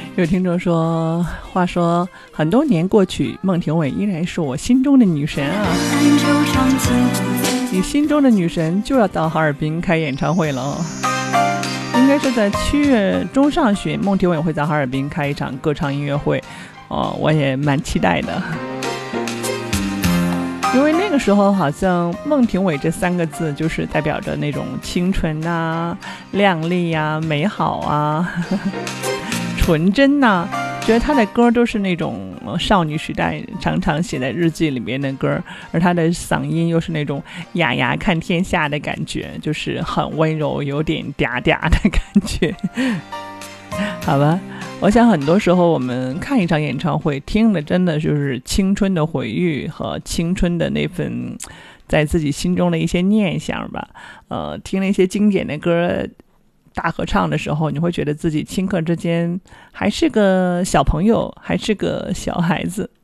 有听众说，话说很多年过去，孟庭苇依然是我心中的女神啊。你心中的女神就要到哈尔滨开演唱会了哦。应该是在7月中上旬，孟庭苇会在哈尔滨开一场歌唱音乐会哦，我也蛮期待的。因为那个时候好像孟庭苇这3个字就是代表着那种清纯啊、靓丽啊、美好啊、纯真啊，觉得她的歌都是那种少女时代常常写在日记里面的歌，而她的嗓音又是那种雅雅看天下的感觉，就是很温柔，有点嗲嗲的感觉。好吧，我想很多时候我们看一场演唱会，听的真的就是青春的回忆和青春的那份在自己心中的一些念想吧。听了一些经典的歌大合唱的时候，你会觉得自己顷刻之间还是个小朋友，还是个小孩子。